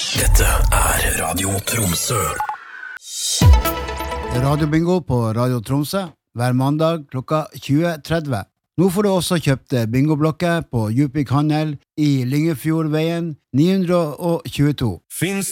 Dette Radio Tromsø. Radiobingo på Radio Tromsø hver mandag klokka 20.30. Nå får du også kjøpt bingoblokker på Djupvik Handel i Lyngefjordveien 922. Finns